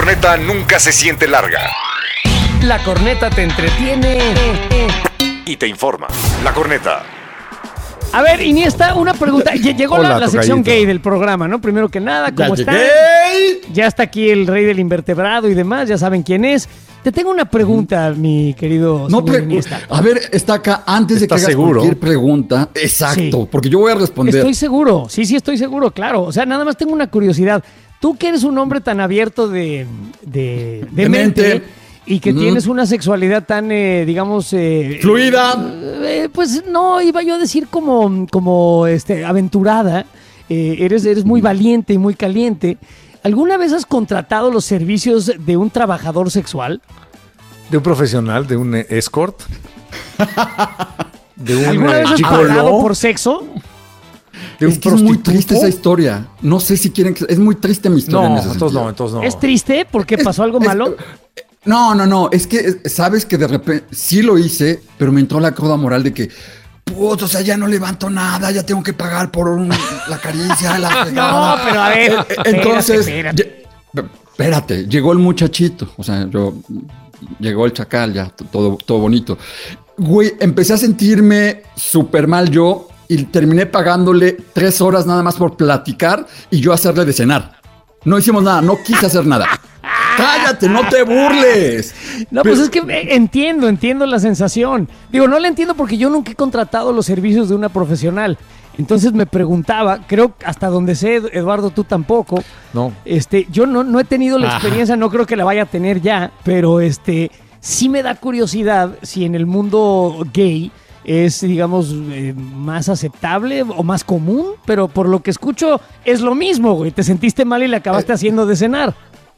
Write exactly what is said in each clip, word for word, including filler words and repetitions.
corneta nunca se siente larga. La corneta te entretiene Y te informa. La corneta. A ver, Iniesta, una pregunta. Llegó Hola, la, la sección tocallito. gay del programa, ¿no? Primero que nada, ¿cómo Ya están? llegué. Ya está aquí el rey del invertebrado y demás, ya saben quién es. Te tengo una pregunta, mi querido No, señor pre- Iniesta. a ver, está acá antes de que ¿Estás hagas seguro? cualquier pregunta. Exacto, Sí. porque yo voy a responder. Estoy seguro, sí, sí, estoy seguro, claro. O sea, nada más tengo una curiosidad. Tú que eres un hombre tan abierto de, de, de De mente, mente. y que Mm. tienes una sexualidad tan, eh, digamos... eh, Fluida. eh, pues no, iba yo a decir como, como este, aventurada. Eh, eres, eres muy valiente y muy caliente. ¿Alguna vez has contratado los servicios de un trabajador sexual? De un profesional, de un eh, escort. De un ¿Alguna eh, vez has gigoló, pagado por sexo? de un Es que es muy prostituto. triste esa historia. No sé si quieren que... Es muy triste mi historia No, en ese entonces sentido. no, entonces no. ¿Es triste porque pasó algo Es- malo? No, no, no. Es que eh, sabes que de repente sí lo hice, pero me entró la cruda moral de que, puto, o sea, ya no levanto nada, ya tengo que pagar por un- la caricia, la fregada. No, pero a ver, Eh, eh, Entonces, espérate, lle- espérate, llegó el muchachito. O sea, yo, llegó el chacal, ya, t- todo, todo bonito. Güey, empecé a sentirme súper mal yo y terminé pagándole tres horas nada más por platicar y yo hacerle de cenar. No hicimos nada, no quise hacer nada. ¡Cállate, no te burles! No, Pero- pues es que eh, entiendo, entiendo la sensación. Digo, no la entiendo porque yo nunca he contratado los servicios de una profesional. Entonces me preguntaba, creo hasta donde sé, Eduardo, tú tampoco. No. Este, yo no, no he tenido la Ajá. experiencia, no creo que la vaya a tener ya, pero este, sí me da curiosidad si en el mundo gay es, digamos, eh, más aceptable o más común, pero por lo que escucho es lo mismo, güey. Te sentiste mal y le acabaste haciendo de cenar.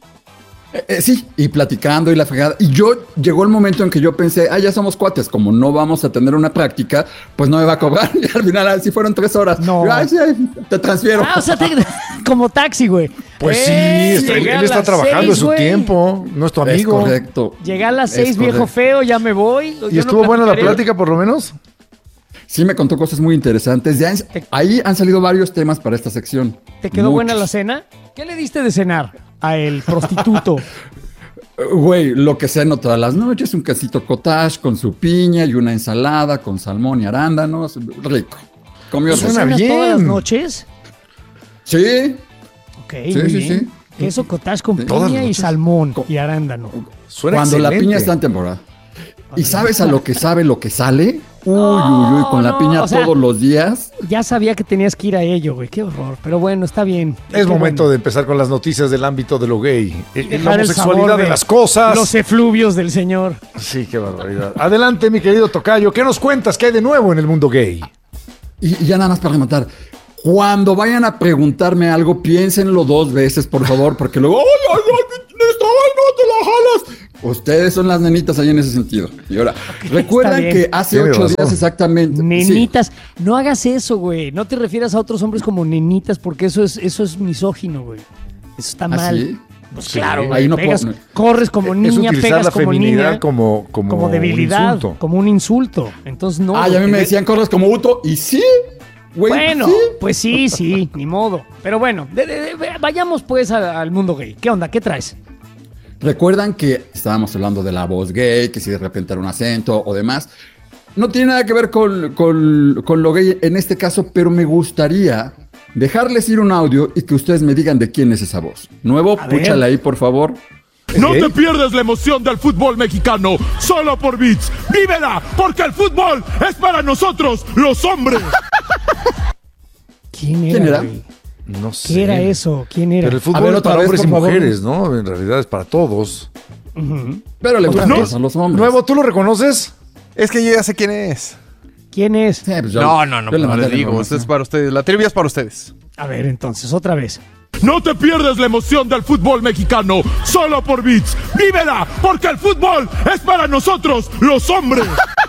Eh, eh, sí, y platicando y la fregada. Y yo llegó el momento en que yo pensé, ah, ya somos cuates, como no vamos a tener una práctica, pues no me va a cobrar. Y al final, así fueron tres horas. No. Yo, Ay, sí, te transfiero. Ah, o sea, te- como taxi, güey. Pues sí, Eh, está- llegué a él está las trabajando seis, en su güey. tiempo, no es tu Es amigo. correcto. Llegué a las Es seis, viejo correcto. feo, ya me voy. Yo ¿Y no estuvo buena la platicaré. plática por lo menos? Sí, me contó cosas muy interesantes. Ya en- ahí han salido varios temas para esta sección. ¿Te quedó buena la Muchos. cena? ¿Qué le diste de cenar a el prostituto? Eh, Güey, lo que ceno todas las noches, un quesito cottage con su piña y una ensalada con salmón y arándanos. Rico. Comió Suena rico. ¿Cenas bien. todas las noches? Sí, Ok, Sí, muy sí, bien. sí. Queso cottage con Todas las piña y noches. salmón Co- y arándano. Suena cuando la excelente. piña está en temporada. ¿Y sabes a lo que sabe lo que sale? Uy, uy, uy, con la no, piña o sea- todos los días. Ya sabía que tenías que ir a ello, güey. Qué horror. Pero bueno, está bien. Es Qué momento bueno. de empezar con las noticias del ámbito de lo gay. Eh, Dejar La el homosexualidad sabor de las cosas. Los efluvios del señor. Sí, qué barbaridad. Adelante, mi querido tocayo. ¿Qué nos cuentas? ¿Qué hay de nuevo en el mundo gay? Y, y ya nada más para rematar. Cuando vayan a preguntarme algo, piénsenlo dos veces, por favor, porque luego, ¡ay, ay, ay! ¡Estaba no te la jalas! Ustedes son las nenitas ahí en ese sentido. Y ahora, recuerdan bien. que hace Tiene ocho razón. días exactamente. Nenitas. No hagas eso, güey. No te refieras a otros hombres como nenitas porque eso es, eso es misógino, güey. Eso está ¿Ah, mal. sí? Pues Sí. claro, Ahí güey. no Pegas- puedo- corres como es niña, utilizar pegas la como feminidad niña. como, como, como un debilidad, insulto. como un insulto. Entonces no. Ay, a mí güey, me te- decían cosas como Uto, y sí, güey. Bueno, sí. pues sí, sí, ni modo. Pero bueno, de- de- de- vayamos pues a- al mundo gay. ¿Qué onda? ¿Qué traes? Recuerdan que estábamos hablando de la voz gay, que si de repente era un acento o demás. No tiene nada que ver con, con- con lo gay en este caso, pero me gustaría dejarles ir un audio y que ustedes me digan de quién es esa voz. Nuevo, A ver. púchala ahí, por favor. No ¿Gay? te pierdas la emoción del fútbol mexicano, solo por Beats. ¡Vívela! Porque el fútbol es para nosotros, los hombres. ¿Quién era? ¿Quién era? güey? No sé. ¿Qué era eso? ¿Quién era? Pero el fútbol A ver, es otra para vez, hombres y por favor. mujeres, ¿no? En realidad es para todos. Pero le gustan No. más a los hombres. Nuevo, ¿tú lo reconoces? Es que yo ya sé quién es. ¿Quién es? Sí, pues yo- No, no, no, yo le no mandé les la digo. información. Esto es para ustedes. La trivia es para ustedes. A ver, entonces, otra vez. No te pierdas la emoción del fútbol mexicano, solo por Beats. ¡Vívela! Porque el fútbol es para nosotros, los hombres.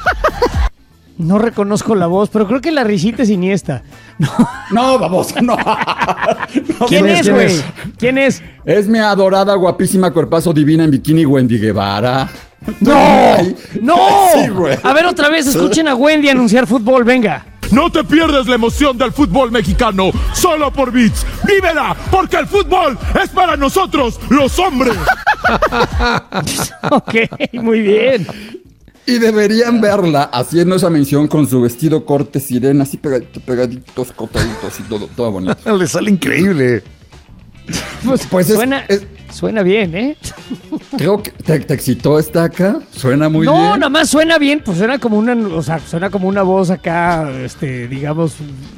No reconozco la voz, pero creo que la risita es Iniesta. No. No, vamos, no. No, ¿Quién no, es, quién güey? es? ¿Quién es? Es mi adorada, guapísima, cuerpazo divina en bikini, Wendy Guevara. ¡No! Ay, ¡No! Sí, güey. A ver, otra vez, escuchen a Wendy anunciar fútbol, venga. No te pierdas la emoción del fútbol mexicano, solo por Beats. ¡Vívela! Porque el fútbol es para nosotros, los hombres. Ok, muy bien. Y deberían verla haciendo esa mención con su vestido corte sirena, así pegadito, pegaditos, cotaditos y todo, todo bonito. Le sale increíble. Pues, Pues es- suena, es- suena bien, ¿eh? Creo que te, te excitó esta acá, suena muy no, bien. nada más suena bien, pues suena como una, o sea, suena como una voz acá, este, digamos,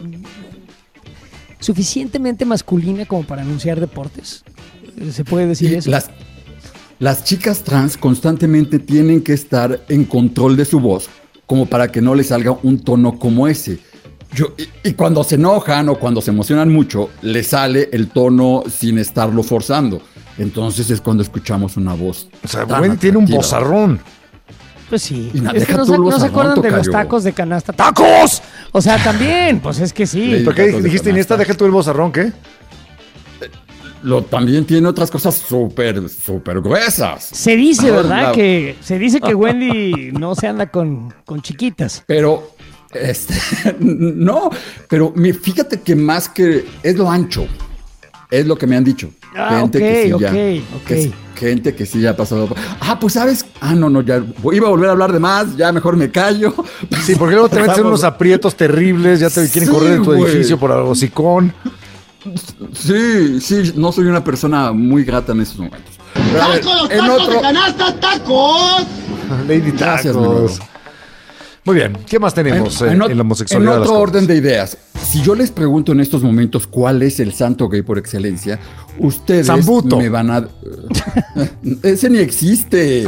suficientemente masculina como para anunciar deportes. ¿Se puede decir Y eso? las, las chicas trans constantemente tienen que estar en control de su voz como para que no les salga un tono como ese. Yo, y, y cuando se enojan o cuando se emocionan mucho, les sale el tono sin estarlo forzando. Entonces es cuando escuchamos una voz. O sea, tan Wendy tiene un atractiva. bozarrón. Pues sí. Y na- Es que deja no, tú se, el no se bozarrón, acuerdan de los tocayo. tacos de canasta. ¡Tacos! O sea, también, pues es que sí. Sí. ¿Pero qué Tacos de dijiste, canasta. Iniesta? Deja tú el bozarrón, ¿qué? Lo, también tiene otras cosas súper, súper gruesas. Se dice, No, ¿verdad? la- Que se dice que Wendy no se anda con, con chiquitas. Pero, este, no, pero mi- fíjate que más que es lo ancho, es lo que me han dicho. Ah, gente ok, que sí ok, ya, ok. que es- gente que sí ya ha pasado. por- Ah, pues sabes, ah, no, no, ya iba a volver a hablar de más, ya mejor me callo. Sí, porque luego te metes en Vamos. unos aprietos terribles, ya te quieren Sí, correr de tu güey. edificio por algo hocicón. Sí, sí, no soy una persona muy grata en estos momentos. Pero a ver, ¡Tacos, los en tacos otro, de canasta, tacos! Lady Gracias, Tacos. mi Muy bien, ¿qué más tenemos eh, en, ot- la homosexualidad? en de las otro cosas? orden de ideas, si yo les pregunto en estos momentos cuál es el santo gay por excelencia, ustedes Zambuto. me van a... Ese ni existe.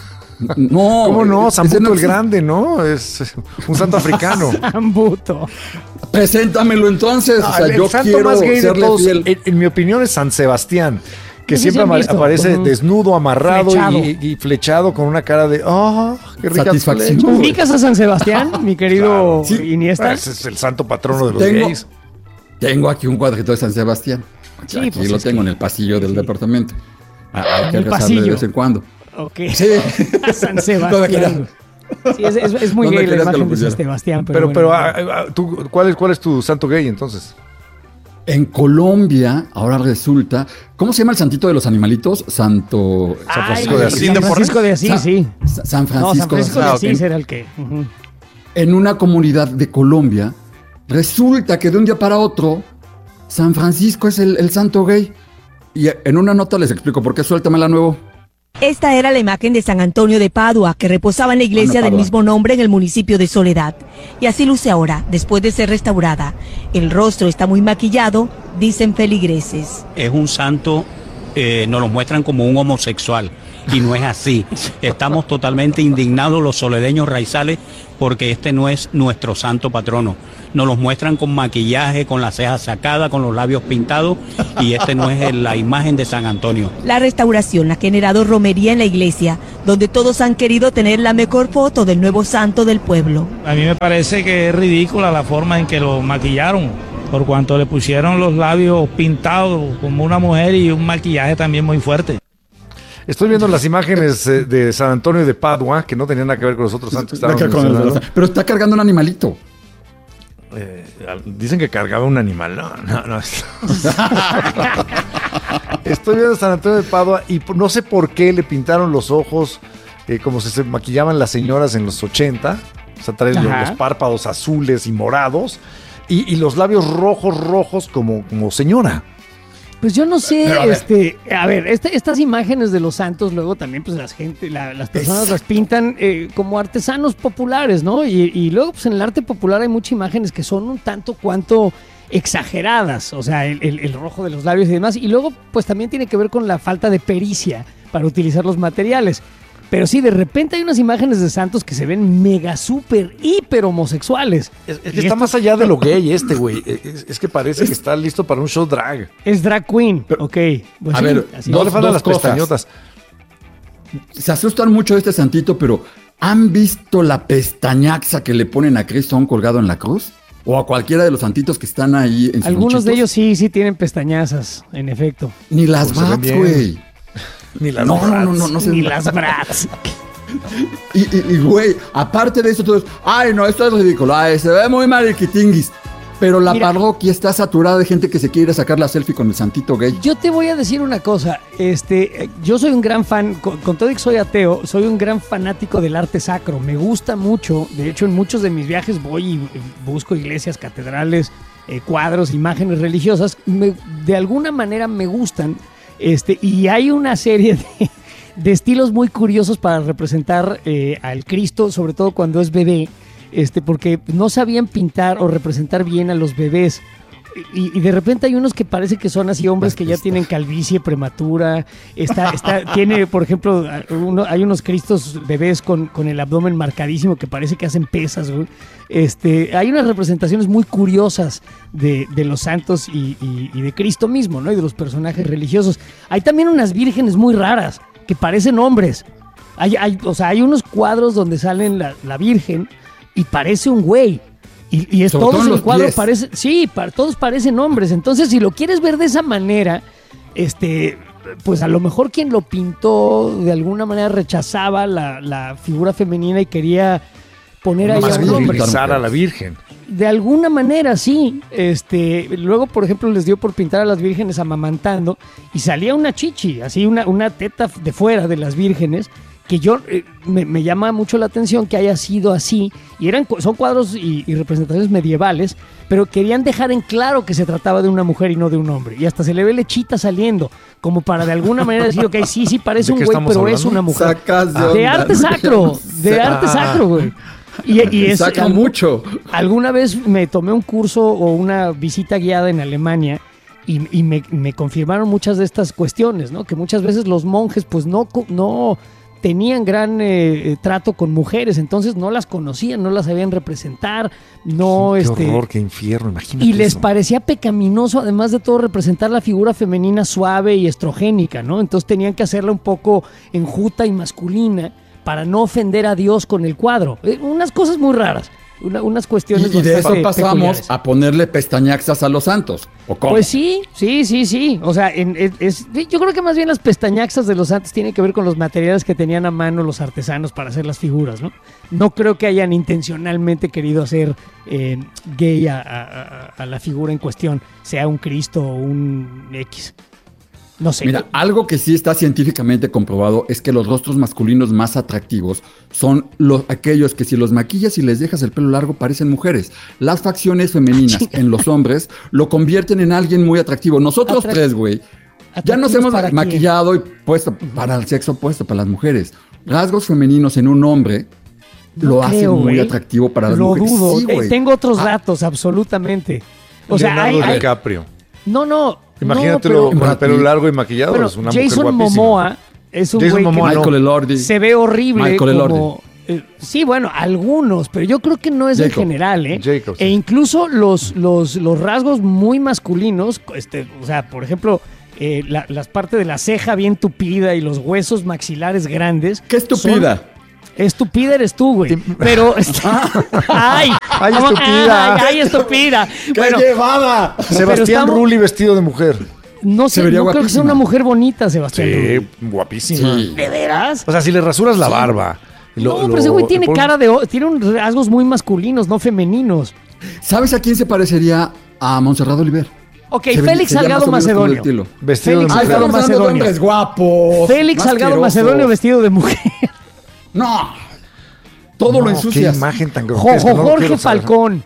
No. ¿Cómo no? ese Zambuto el existe. Grande, ¿no? Es un santo africano. Ambuto. Preséntamelo entonces. Ah, o sea, el yo santo quiero más gay de serle todos, fiel. en, en mi opinión, es San Sebastián, que Ese sí siempre han ama- visto. aparece Ujú. desnudo, amarrado Flechado. y, y flechado con una cara de ¡ah! ¡Qué rica Satisfacción. flecha! ¿Ubicas a San Sebastián, mi querido Sí. Iniesta? Ese es el santo patrono de los Tengo, gays. tengo aquí un cuadrito de San Sebastián. Sí, aquí pues lo es tengo que- en el pasillo del sí. departamento. Ah, hay que el rezarle pasillo. de vez en cuando. Ok. Sí. San No me Sebastián. creas. Sí, es, es- es muy No me gay la creas que imagen lo de San pusiera. Sebastián. Pero, Pero, bueno. pero ah, ah, ¿tú, ¿cuál, es, ¿cuál es tu santo gay entonces? En Colombia, ahora resulta, ¿cómo se llama el santito de los animalitos? Santo San Ay, Francisco de Asís. San Francisco de Asís, Sa- sí. Sa- San No, Francisco. San Francisco de Ah, ok. Asís era el que. ujú. En una comunidad de Colombia, resulta que de un día para otro, San Francisco es el, el santo gay. Y en una nota les explico por qué, suéltamela nuevo. Esta era la imagen de San Antonio de Padua, que reposaba en la iglesia Bueno, del Padua. mismo nombre en el municipio de Soledad. Y así luce ahora, después de ser restaurada. El rostro está muy maquillado, dicen feligreses. Es un santo, eh, nos lo muestran como un homosexual y no es así. Estamos totalmente indignados los soledeños raizales porque este no es nuestro santo patrono. Nos los muestran con maquillaje, con las cejas sacadas, con los labios pintados y este no es el- la imagen de San Antonio. La restauración ha generado romería en la iglesia, donde todos han querido tener la mejor foto del nuevo santo del pueblo. A mí me parece que es ridícula la forma en que lo maquillaron, por cuanto le pusieron los labios pintados como una mujer y un maquillaje también muy fuerte. Estoy viendo las imágenes eh, de San Antonio de Padua, que no tenían nada que ver con los otros santos que estaban mencionando. Pero está cargando un animalito. Eh, dicen que cargaba un animal. No, no, no. Estoy viendo San Antonio de Padua y no sé por qué le pintaron los ojos eh, como si se maquillaban las señoras en los ochenta. O sea, traen los, Ajá. los párpados azules y morados y, y los labios rojos, rojos como, como señora. Pues yo no sé, Pero a ver. este, a ver, este- estas imágenes de los santos luego también pues las gente, la- las personas las pintan eh, como artesanos populares, ¿no? Y, y luego pues en el arte popular hay muchas imágenes que son un tanto cuanto exageradas, o sea, el, el- el rojo de los labios y demás, y luego pues también tiene que ver con la falta de pericia para utilizar los materiales. Pero sí, de repente hay unas imágenes de santos que se ven mega, súper, hiper homosexuales. Es, es Y que está esto más allá de lo gay este, güey. Es, es que parece que está listo para un show drag. Es drag queen, ok. Pues a sí, ver, así No dos- le faltan dos las cosas. pestañotas. Se asustan mucho de este santito, pero ¿han visto la pestañaxa que le ponen a Cristo aún colgado en la cruz? ¿O a cualquiera de los santitos que están ahí en sus Algunos de lonchitos? ellos sí, sí tienen pestañazas, en efecto. Ni las Pues se ven bats, bien. güey. Ni las No, no, no, brats. no, no se Ni las brats. Y, y, y, güey, aparte de eso, todo es, ay, no, esto es ridículo, ay, se ve muy mariquitinguis. pero la Mira, parroquia está saturada de gente que se quiere sacar la selfie con el santito gay. Yo te voy a decir una cosa, este, yo soy un gran fan, con, con todo y que soy ateo, soy un gran fanático del arte sacro, me gusta mucho, de hecho en muchos de mis viajes voy y busco iglesias, catedrales, eh, cuadros, imágenes religiosas, me, de alguna manera me gustan, este, y hay una serie de, de estilos muy curiosos para representar eh, al Cristo, sobre todo cuando es bebé, este, porque no sabían pintar o representar bien a los bebés. Y, y de repente hay unos que parece que son así hombres que ya tienen calvicie prematura. Está, está, tiene, por ejemplo, uno, hay unos cristos bebés con, con el abdomen marcadísimo que parece que hacen pesas, güey. Este, hay unas representaciones muy curiosas de, de los santos y, y, y de Cristo mismo, ¿no? Y de los personajes religiosos. Hay también unas vírgenes muy raras que parecen hombres. Hay, hay, o sea, hay unos cuadros donde salen la, la Virgen y parece un güey. Y, y es Sobre todos todo en el los cuadro pies. parece, sí, para, todos parecen hombres. Entonces, si lo quieres ver de esa manera, este, pues a lo mejor quien lo pintó de alguna manera rechazaba la, la figura femenina y quería poner ahí a un hombre. Masculinizar a la Virgen. De alguna manera, sí. Este, luego, por ejemplo, les dio por pintar a las vírgenes amamantando y salía una chichi, así una, una teta de fuera de las vírgenes, que yo eh, me, me llama mucho la atención que haya sido así, y eran son cuadros y, y representaciones medievales, pero querían dejar en claro que se trataba de una mujer y no de un hombre, y hasta se le ve lechita saliendo, como para de alguna manera decir, ok, sí, sí parece un güey, pero hablando? es una mujer. Sacas de De onda, arte ¿no? sacro, de arte sacro, güey. Y, y es, Saca algún- mucho. Alguna vez me tomé un curso o una visita guiada en Alemania y, y me, me confirmaron muchas de estas cuestiones, ¿no? Que muchas veces los monjes pues no, co- no tenían gran eh, trato con mujeres, entonces no las conocían, no las sabían representar, no Qué este horror, qué infierno, imagínate y les eso. parecía pecaminoso, además de todo, representar la figura femenina suave y estrogénica, ¿no? Entonces tenían que hacerla un poco enjuta y masculina para no ofender a Dios con el cuadro. Eh, unas cosas muy raras, una- unas cuestiones Y, y de eso bastante pasamos peculiares. a ponerle pestañaxas a los santos. ¿O cómo? Pues sí, sí, sí, sí. O sea, en- es- es- yo creo que más bien las pestañaxas de los santos tienen que ver con los materiales que tenían a mano los artesanos para hacer las figuras, ¿no? No creo que hayan intencionalmente querido hacer eh, gay a, a- a- a la figura en cuestión, sea un Cristo o un X. No sé. Mira, algo que sí está científicamente comprobado es que los rostros masculinos más atractivos son los, aquellos que si los maquillas y les dejas el pelo largo parecen mujeres. Las facciones femeninas en los hombres lo convierten en alguien muy atractivo. Nosotros Atrac- tres, güey, ya nos ¿Atractivos hemos para quién? maquillado y puesto para el sexo opuesto, para las mujeres. Rasgos femeninos en un hombre No lo hacen creo, muy güey. atractivo para las Lo mujeres. dudo. Sí, Eh, güey. tengo otros Ah, datos, absolutamente. O sea, hay, Leonardo hay- DiCaprio. no, no. Imagínatelo no, pero- con el pelo largo y maquillado, Bueno, es una mujer Jason guapísima. Momoa es un Jason güey Momoa que no. Michael Elordi. se ve horrible Michael Elordi. como eh, sí, bueno, algunos, pero yo creo que no es en Jacob. general, ¿eh? Jacob, sí. E incluso los, los, los rasgos muy masculinos, este, o sea, por ejemplo, eh, la- las partes de la ceja bien tupida y los huesos maxilares grandes. ¡Qué estúpida! son- Estúpida eres tú, güey. Pero. ¡Ay! Ay, ¿cómo? estúpida. ¡Ay, ay, estúpida! ¡Qué Bueno, llevada! pero Sebastián estamos- Rulli vestido de mujer. no sé, Se vería no creo que sea guapísima. una mujer bonita, Sebastián. Rulli. Sí, guapísima. Sí. ¿De veras? O sea, si le rasuras la barba. lo- no, lo- pero ese güey tiene le pones- cara de. o- Tiene un rasgos muy masculinos, no femeninos. ¿Sabes a quién se parecería? A Montserrat Oliver. Ok, Se ve- Félix sería Salgado más o menos como el Macedonio. estilo. Vestido Félix de mujer. Salgado Estamos hablando de Macedonio. hombres guapos. Félix más Salgado asquerosos. Macedonio vestido de mujer. No. Todo No, lo qué ensucias. imagen tan Jo- grotesca. jo- no lo Jorge quiero saber. Falcón.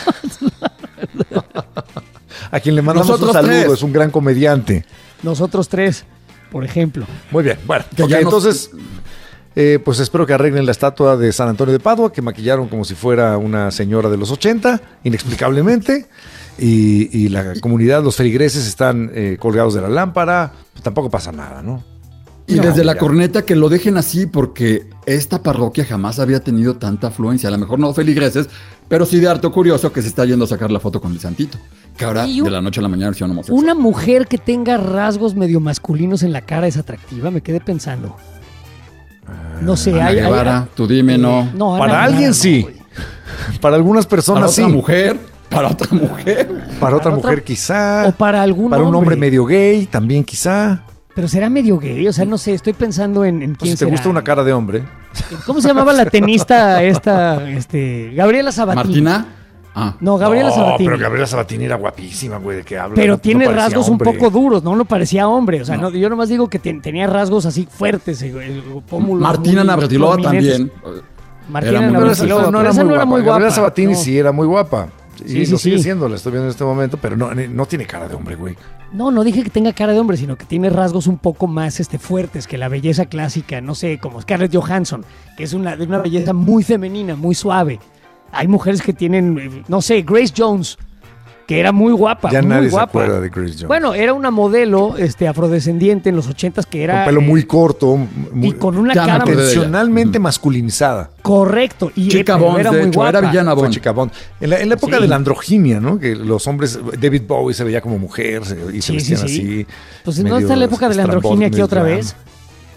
A quien le mandamos Nosotros un saludo, tres. es un gran comediante. Nosotros tres, por ejemplo. Muy bien, bueno. Que ok, ya nos- entonces, eh, pues espero que arreglen la estatua de San Antonio de Padua, que maquillaron como si fuera una señora de los ochenta, inexplicablemente. Y, y la comunidad, los feligreses están eh, colgados de la lámpara. Pues tampoco pasa nada, ¿no? Y No, desde la ya. corneta que lo dejen así porque esta parroquia jamás había tenido tanta afluencia. A lo mejor no feligreses, pero sí de harto curioso que se está yendo a sacar la foto con el santito. Que ahora Y un- de la noche a la mañana se homosexual. Una mujer que tenga rasgos medio masculinos en la cara es atractiva, me quedé pensando. No sé, Ana hay. hay- Guevara, tú dime, no. no, Ana Para Guevara alguien no, sí. güey. Para algunas Para personas otra sí. mujer, para otra mujer. Para otra Para mujer otra- quizá. O para algún Para un hombre hombre. medio gay también quizá. Pero será medio gay, o sea, no sé, estoy pensando en, en Pues quién si te será. gusta una cara de hombre. ¿Cómo se llamaba la tenista esta, este, Gabriela Sabatini? Martina. Ah. No, Gabriela no, Sabatini. pero Gabriela Sabatini era guapísima, güey, ¿de qué habla? Pero No- no tiene parecía rasgos hombre. un poco duros, ¿no? No parecía hombre. O sea, No. no, yo nomás digo que ten- tenía rasgos así fuertes. El, el pómulo Martina muy Navratilova prominentes. también. Martina Era muy Pero esa Navratilova, no, pero era esa muy no era guapa. muy guapa. Gabriela Sabatini no. sí era muy guapa. Y Sí, sí, lo sigue sí. siendo, la estoy viendo en este momento, pero no, no tiene cara de hombre, güey. No, no dije que tenga cara de hombre, sino que tiene rasgos un poco más este, fuertes que la belleza clásica, no sé, como Scarlett Johansson, que es una, de una belleza muy femenina, muy suave. Hay mujeres que tienen, eh, no sé, Grace Jones, que era muy guapa, Ya muy nadie se guapa. acuerda de Grace Jones. Bueno, era una modelo este, afrodescendiente en los ochentas que era... Con pelo eh, muy corto, muy, y con una Ya me cara acordé de ella. intencionalmente masculinizada. correcto. Y Chica eh, pero Bones, era de muy hecho, guapa. era villana Fue Bond. chica Bond. En la, en la época Sí. de la androginia, ¿no? Que los hombres, David Bowie se veía como mujer se- y se Sí, sí, vestían sí. así. Pues no medio está la época de la androginia aquí otra Strambones, vez.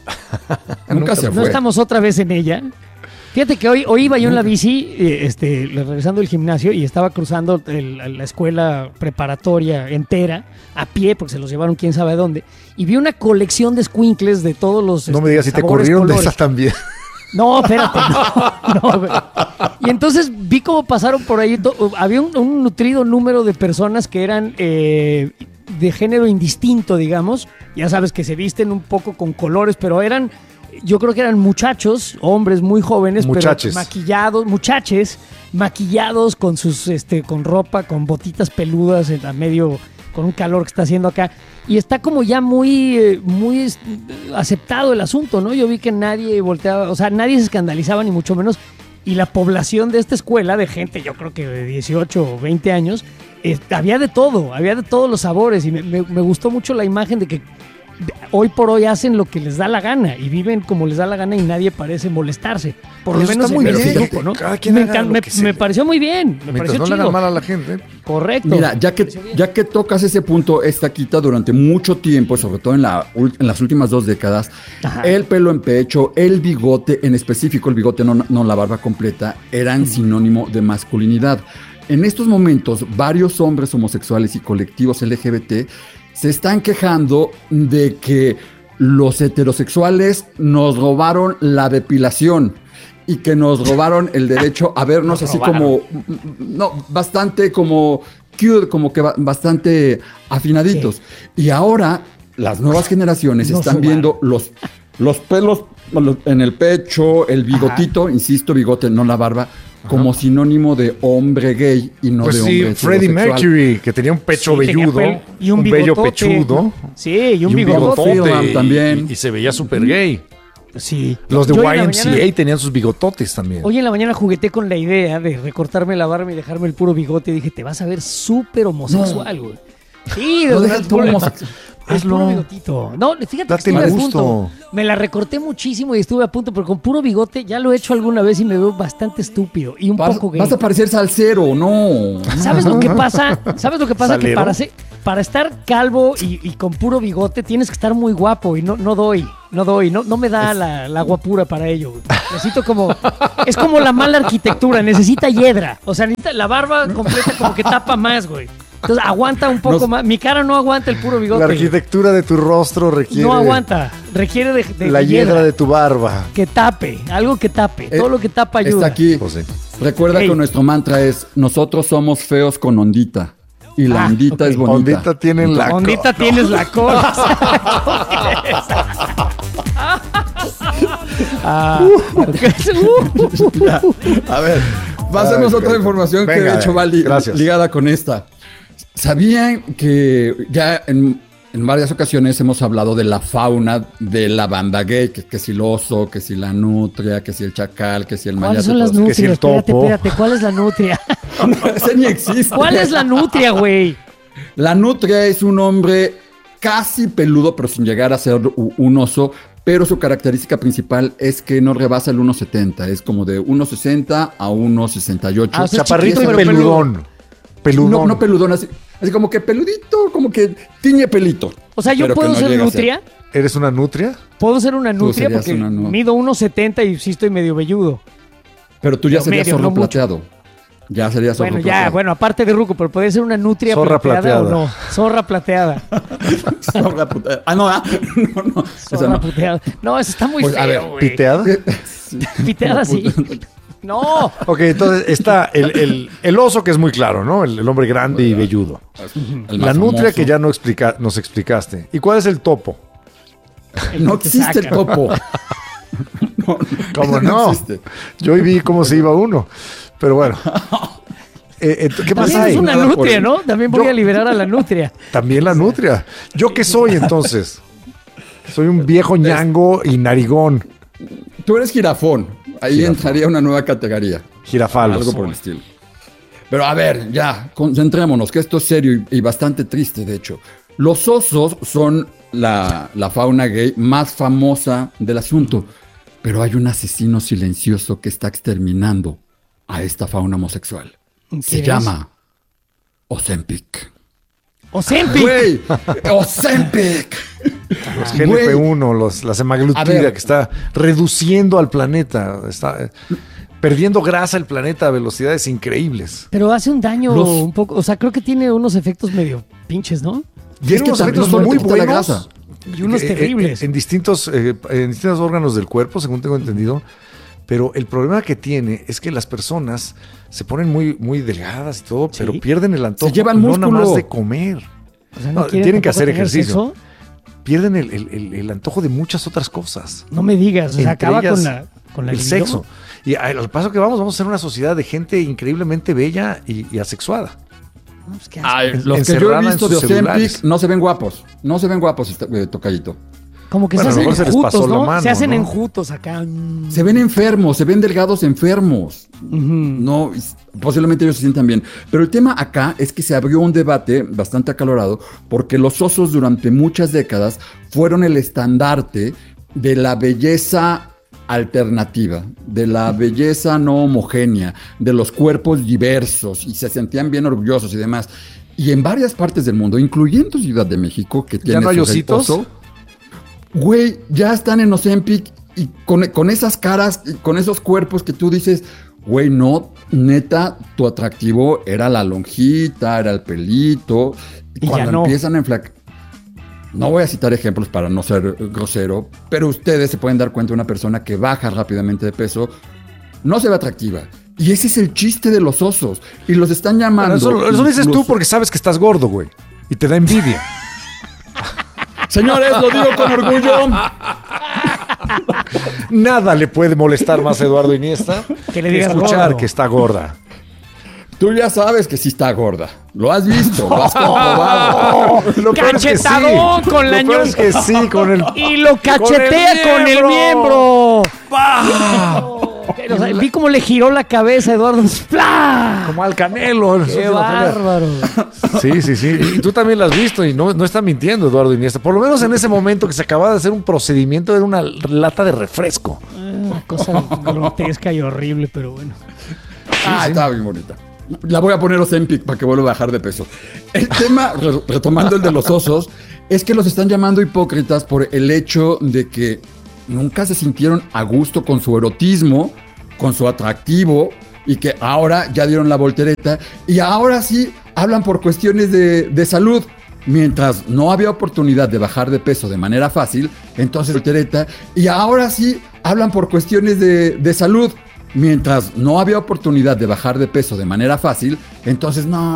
Nunca se No fue. estamos otra vez en ella. Fíjate que hoy, hoy iba yo en la bici, eh, este, regresando del gimnasio, y estaba cruzando el- la escuela preparatoria entera, a pie, porque se los llevaron quién sabe a dónde, y vi una colección de squinkles de todos los No este, me digas si te sabores, corrieron de colores. esas también. No, espérate. No, no, güey. Y entonces vi cómo pasaron por ahí. to- Había un, un nutrido número de personas que eran eh, de género indistinto, digamos. Ya sabes que se visten un poco con colores, pero eran, yo creo que eran muchachos, hombres muy jóvenes, Muchaches. pero maquillados, muchaches, maquillados con sus, este, con ropa, con botitas peludas en- a medio, con un calor que está haciendo acá. Y está como ya muy, eh, muy es- aceptado el asunto, ¿no? Yo vi que nadie volteaba, o sea, nadie se escandalizaba ni mucho menos. Y la población de esta escuela, de gente, yo creo que de dieciocho o veinte años, eh, había de todo, había de todos los sabores. Y me, me- me gustó mucho la imagen de que hoy por hoy hacen lo que les da la gana y viven como les da la gana y nadie parece molestarse. Por lo Eso menos está muy en ese bien. grupo, ¿no? Cada quien me, haga encan- lo me- que se me le- pareció muy bien, me Mientras pareció no le chido. hagan mal a la gente. Correcto. Mira, ya que, ya que tocas ese punto, esta quita durante mucho tiempo, sobre todo en, la, ul- en las últimas dos décadas, Ajá. el pelo en pecho, el bigote, en específico el bigote, no, no la barba completa, eran sinónimo de masculinidad. En estos momentos, varios hombres homosexuales y colectivos L G B T se están quejando de que los heterosexuales nos robaron la depilación y que nos robaron el derecho a vernos Nos así robaron. como, no, bastante como cute, como que ba- bastante afinaditos. Y ahora las nuevas generaciones Nos están robaron. viendo los, los pelos en el pecho, el bigotito, insisto, bigote, no la barba, como sinónimo de hombre gay y no Pues de sí, hombre Freddie heterosexual. Mercury, que tenía un pecho Sí, tenía velludo, pel- y un un bello bigotote. pechudo. Sí, y un, y bigotote. bigotote. y- también. Y, y se veía súper gay. Sí. Los de Yo hoy en la Y M C A mañana- tenían sus bigototes también. Hoy en la mañana jugueté con la idea de recortarme la barba y dejarme el puro bigote. Y dije, te vas a ver súper homosexual, güey. Sí, de No verdad, dejes tu puro- homosexual. el Hazlo. puro bigotito. No, fíjate que Date estuve el a gusto. punto. Me la recorté muchísimo y estuve a punto, pero con puro bigote ya lo he hecho alguna vez y me veo bastante estúpido y un Vas, poco gay. vas a parecer salsero, no. ¿Sabes lo que pasa? ¿Sabes lo que pasa? Que ¿Salero? para, ser- para estar calvo y, y con puro bigote tienes que estar muy guapo y no, no doy, no doy, no, no me da la, la guapura para ello. güey. Necesito como, es como la mala arquitectura, necesita hiedra. O sea, necesita la barba completa como que tapa más, güey. Entonces aguanta un poco No- más. Mi cara no aguanta el puro bigote. La güey. arquitectura de tu rostro requiere No aguanta, requiere de, de la hiedra hiedra de tu barba. que tape, algo que tape. Eh, Todo lo que tapa ayuda. Está aquí. Pues sí. Recuerda Ey. que nuestro mantra es: nosotros somos feos con ondita. Y la Ah, ondita ok. es bonita. Ondita tienen la Ondita co- tienes la cola. Ah, Ya. A ver, pasemos Ay, otra venga. información que Venga, de hecho va li- gracias. ligada con esta. ¿Sabían que ya en, en varias ocasiones hemos hablado de la fauna de la banda gay? Que, que si el oso, que si la nutria, que si el chacal, que si el ¿Cuáles mayate. son las todos. que si el nutrias? Espérate, topo. espérate, ¿cuál es la nutria? Ese ni existe. ¿Cuál es la nutria, güey? La nutria es un hombre casi peludo, pero sin llegar a ser u- un oso. Pero su característica principal es que no rebasa el uno setenta. Es como de uno sesenta a uno sesenta y ocho. Ah, o sea, Chaparrito y chiquito, pero peludón. Peludón. No, no peludón, así, así como que peludito, como que tiñe pelito. O sea, yo Pero que puedo no ser llega a nutria. ¿Eres una nutria? Puedo ser una Tú nutria serías porque una nu- mido uno setenta y sí estoy medio velludo. Pero tú ya Pero serías medio, zorro no mucho. plateado. Ya serías zorro Bueno, plateado. ya, bueno, aparte de ruco, pero puede ser una nutria Zorra plateada, plateada. o no. Zorra plateada. Zorra plateada. Ah, no, ah, no, no. Esa Zorra no. plateada. No, eso está muy Pues, a feo, ver, güey. ¿Piteada? Piteada sí. No. Ok, entonces está el, el, el oso, que es muy claro, ¿no? El, el hombre grande y velludo. El La más nutria, famoso. que ya no explica, nos explicaste. ¿Y cuál es el topo? No existe el topo. No, ¿Cómo no no? existe. Yo hoy vi cómo se iba uno. Pero bueno. Eh, eh, ¿Qué más También hay? es una Nada por nutria, el- ¿no? También voy Yo- a liberar a la nutria. También la nutria. ¿Yo qué soy entonces? Soy un viejo ñango y narigón. Tú eres jirafón. Ahí Jirafón. entraría una nueva categoría. Girafalos. Algo por el estilo. Pero a ver, ya, concentrémonos, que esto es serio y, y bastante triste, de hecho. Los osos son la, la fauna gay más famosa del asunto, pero hay un asesino silencioso que está exterminando a esta fauna homosexual. Se ¿Quién es? llama Ozempic. Ozempic. ¡Güey! ¡Ozempic! Los G L P uno, los, la A semaglutida, ver. que está reduciendo al planeta. Está eh, perdiendo grasa el planeta a velocidades increíbles. Pero hace un daño Los- un poco. O sea, creo que tiene unos efectos medio pinches, ¿no? Tiene es que unos también efectos no muy quita la buenos. grasa. Y unos eh, eh, terribles. En, distintos, eh, en distintos órganos del cuerpo, según tengo entendido. Pero el problema que tiene es que las personas se ponen muy, muy delgadas y todo, pero pierden el antojo. Se llevan no nada músculo. más de comer. O sea, No, quieren tienen que tampoco hacer tener ejercicio. sexo. Pierden el, el- el- el antojo de muchas otras cosas. No me digas. O sea, Entre acaba ellas, con la, con la el libido. sexo. Y al al paso que vamos, vamos a ser una sociedad de gente increíblemente bella y, y asexuada. No, pues, qué asco. Ay, En- los que yo encerrada he en visto sus de celulares. Ozempic no se ven guapos. No se ven guapos, este, eh, tocallito. Como que Bueno, a se lo hacen mejor se les pasó enjutos, la ¿no? mano, se hacen ¿no? enjutos acá. Mm. Se ven enfermos, se ven delgados enfermos. Ujú. No, y s- posiblemente ellos se sientan bien. Pero el tema acá es que se abrió un debate bastante acalorado porque los osos durante muchas décadas fueron el estandarte de la belleza alternativa, de la belleza no homogénea, de los cuerpos diversos y se sentían bien orgullosos y demás. Y en varias partes del mundo, incluyendo Ciudad de México, que tiene no hay su ositos? oso, güey, ya están en Ozempic y con, con esas caras, y con esos cuerpos que tú dices, güey, no, neta, tu atractivo era la lonjita, era el pelito. Y ya Cuando no. empiezan a enflacar. No voy a citar ejemplos para no ser grosero, pero ustedes se pueden dar cuenta de una persona que baja rápidamente de peso, no se ve atractiva. Y ese es el chiste de los osos. Y los están llamando. Bueno, eso, eso dices tú incluso- porque sabes que estás gordo, güey. Y te da envidia. Señores, lo digo con orgullo. Nada le puede molestar más a Eduardo Iniesta Que le digas escuchar gordo. que está gorda. Tú ya sabes que sí está gorda. Lo has visto, lo has comprobado. Lo peor es que sí. ¡Cachetadón con la Lo peor es ñonga! que sí, con el... Y lo cachetea con el miembro. ¡Bah! O sea, vi cómo le giró la cabeza a Eduardo. ¡Plá! Como al Canelo. ¡Qué bárbaro! Sí, sí, sí. Y tú también lo has visto y no, no está mintiendo Eduardo Iniesta. Por lo menos en ese momento que se acababa de hacer un procedimiento era una lata de refresco. Una cosa grotesca y horrible, pero bueno. Ah, estaba bien bonita. La voy a poner Ozempic para que vuelva a bajar de peso. El tema, re- retomando el de los osos, es que los están llamando hipócritas por el hecho de que nunca se sintieron a gusto con su erotismo, con su atractivo, y que ahora ya dieron la voltereta, y ahora sí hablan por cuestiones de, de salud. Mientras no había oportunidad de bajar de peso de manera fácil, entonces voltereta, y ahora sí hablan por cuestiones de, de salud. Mientras no había oportunidad de bajar de peso de manera fácil, entonces no,